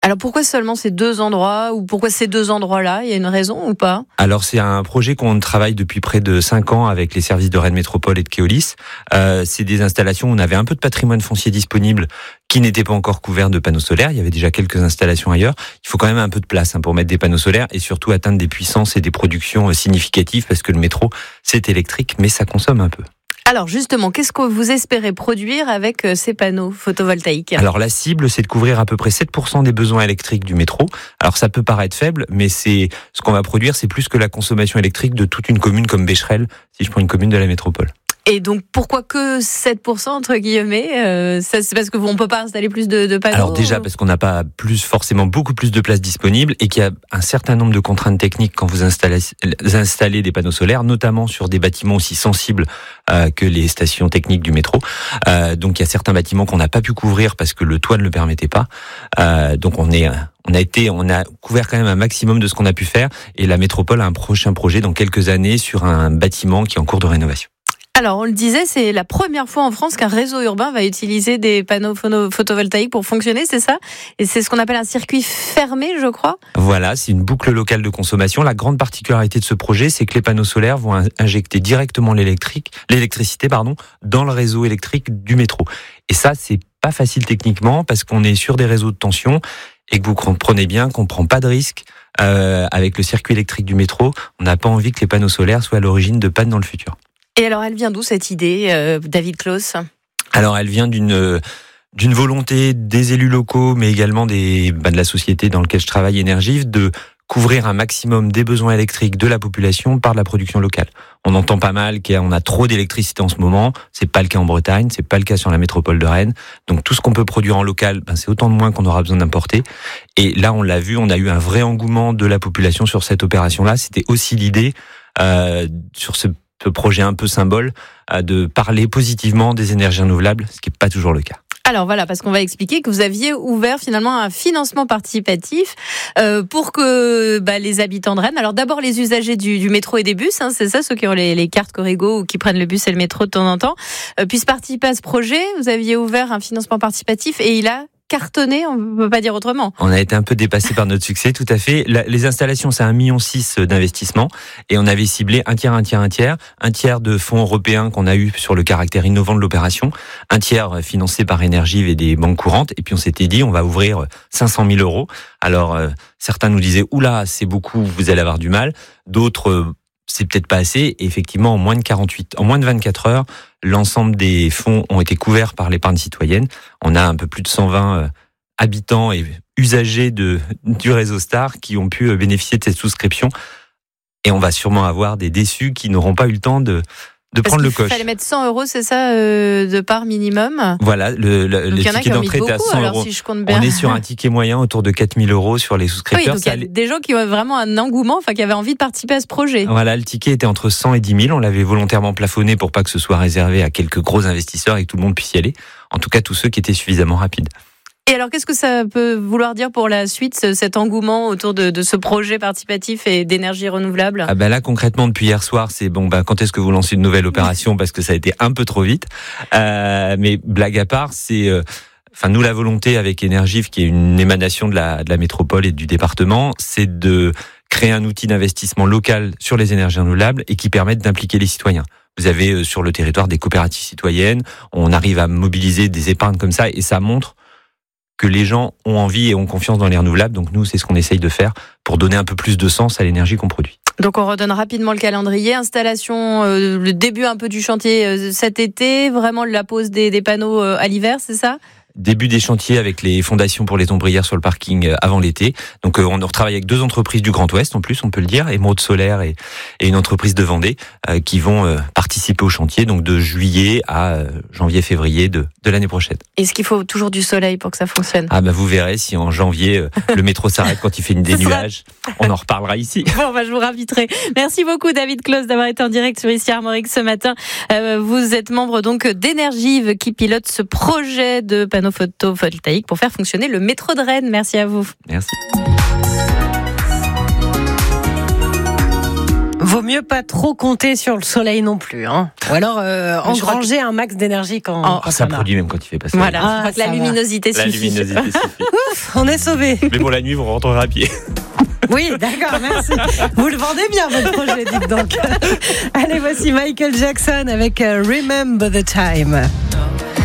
Alors pourquoi seulement ces 2 endroits ou pourquoi ces 2 endroits-là ? Il y a une raison ou pas ? Alors c'est un projet qu'on travaille depuis près de 5 ans avec les services de Rennes Métropole et de Keolis. C'est des installations où on avait un peu de patrimoine foncier disponible qui n'était pas encore couvert de panneaux solaires. Il y avait déjà quelques installations ailleurs. Il faut quand même un peu de place pour mettre des panneaux solaires et surtout atteindre des puissances et des productions significatives parce que le métro c'est électrique mais ça consomme un peu. Alors justement, qu'est-ce que vous espérez produire avec ces panneaux photovoltaïques ? Alors la cible, c'est de couvrir à peu près 7% des besoins électriques du métro. Alors ça peut paraître faible, mais c'est ce qu'on va produire, c'est plus que la consommation électrique de toute une commune comme Becherel, si je prends une commune de la métropole. Et donc pourquoi que 7% entre guillemets ça, c'est parce qu'on peut pas installer plus de panneaux ? Alors déjà parce qu'on n'a pas forcément beaucoup plus de place disponible et qu'il y a un certain nombre de contraintes techniques quand vous installez des panneaux solaires, notamment sur des bâtiments aussi sensibles que les stations techniques du métro. Donc il y a certains bâtiments qu'on n'a pas pu couvrir parce que le toit ne le permettait pas. Donc on a couvert quand même un maximum de ce qu'on a pu faire et la métropole a un prochain projet dans quelques années sur un bâtiment qui est en cours de rénovation. Alors, on le disait, c'est la première fois en France qu'un réseau urbain va utiliser des panneaux photovoltaïques pour fonctionner, c'est ça ? Et c'est ce qu'on appelle un circuit fermé, je crois ? Voilà, c'est une boucle locale de consommation. La grande particularité de ce projet, c'est que les panneaux solaires vont injecter directement l'électricité dans le réseau électrique du métro. Et ça, c'est pas facile techniquement parce qu'on est sur des réseaux de tension et que vous comprenez bien qu'on prend pas de risque avec le circuit électrique du métro. On n'a pas envie que les panneaux solaires soient à l'origine de pannes dans le futur. Et alors, elle vient d'où cette idée, David Clos ? Alors, elle vient d'une volonté des élus locaux, mais également de la société dans laquelle je travaille, Energive, de couvrir un maximum des besoins électriques de la population par de la production locale. On entend pas mal qu'on a trop d'électricité en ce moment. C'est pas le cas en Bretagne, c'est pas le cas sur la métropole de Rennes. Donc tout ce qu'on peut produire en local, c'est autant de moins qu'on aura besoin d'importer. Et là, on l'a vu, on a eu un vrai engouement de la population sur cette opération-là. C'était aussi l'idée sur ce projet un peu symbole, de parler positivement des énergies renouvelables, ce qui n'est pas toujours le cas. Alors voilà, parce qu'on va expliquer que vous aviez ouvert finalement un financement participatif pour que les habitants de Rennes, alors d'abord les usagers du métro et des bus, c'est ça, ceux qui ont les cartes Corrigo ou qui prennent le bus et le métro de temps en temps, puissent participer à ce projet. Vous aviez ouvert un financement participatif et il a cartonné, on ne peut pas dire autrement. On a été un peu dépassé par notre succès, tout à fait. Les installations, c'est 1,6 million d'investissement et on avait ciblé un tiers de fonds européens qu'on a eu sur le caractère innovant de l'opération, un tiers financé par Energive et des banques courantes et puis on s'était dit on va ouvrir 500 000 euros. Alors certains nous disaient oula, c'est beaucoup, vous allez avoir du mal. D'autres c'est peut-être pas assez. Et effectivement, en moins de 24 heures, l'ensemble des fonds ont été couverts par l'épargne citoyenne. On a un peu plus de 120 habitants et usagers du réseau Star qui ont pu bénéficier de cette souscription. Et on va sûrement avoir des déçus qui n'auront pas eu le temps de prendre le coche. Il fallait mettre 100 euros, c'est ça, de part minimum. Voilà, le ticket d'entrée est à 100 euros. Si je compte bien. On est sur un ticket moyen autour de 4 000 euros sur les souscripteurs. Oui, donc il y a des gens qui ont vraiment un engouement, qui avaient envie de participer à ce projet. Voilà, le ticket était entre 100 et 10 000. On l'avait volontairement plafonné pour pas que ce soit réservé à quelques gros investisseurs et que tout le monde puisse y aller. En tout cas, tous ceux qui étaient suffisamment rapides. Et alors, qu'est-ce que ça peut vouloir dire pour la suite, cet engouement autour de ce projet participatif et d'énergie renouvelable ? Là, concrètement, depuis hier soir, c'est quand est-ce que vous lancez une nouvelle opération ? Parce que ça a été un peu trop vite. Mais blague à part, c'est... nous, la volonté avec Energive, qui est une émanation de la métropole et du département, c'est de créer un outil d'investissement local sur les énergies renouvelables et qui permette d'impliquer les citoyens. Vous avez sur le territoire des coopératives citoyennes, on arrive à mobiliser des épargnes comme ça et ça montre que les gens ont envie et ont confiance dans les renouvelables. Donc nous, c'est ce qu'on essaye de faire pour donner un peu plus de sens à l'énergie qu'on produit. Donc on redonne rapidement le calendrier. Installation, le début un peu du chantier cet été, vraiment la pose des panneaux à l'hiver, c'est ça ? Début des chantiers avec les fondations pour les ombrières sur le parking avant l'été. Donc on retravaille avec 2 entreprises du Grand Ouest en plus, on peut le dire, Émeraude Solaire et une entreprise de Vendée qui vont participer au chantier donc de juillet à janvier-février de l'année prochaine. Est-ce qu'il faut toujours du soleil pour que ça fonctionne ? Vous verrez si en janvier le métro s'arrête quand il fait des nuages, on en reparlera ici. Bon, je vous réinviterai. Merci beaucoup David Clos d'avoir été en direct sur Ici Armorique ce matin. Vous êtes membre donc d'Energive qui pilote ce projet de panneaux photovoltaïques pour faire fonctionner le métro de Rennes. Merci à vous. Merci. Vaut mieux pas trop compter sur le soleil non plus, hein. Ou alors engranger un max d'énergie quand ça produit même quand il fait pas soleil. Voilà, je crois que la luminosité suffit. La luminosité suffit. Ouf, on est sauvés. Mais bon, la nuit, vous rentrerez à pied. Oui, d'accord, merci. Vous le vendez bien, votre projet, dites donc. Allez, voici Michael Jackson avec Remember the Time.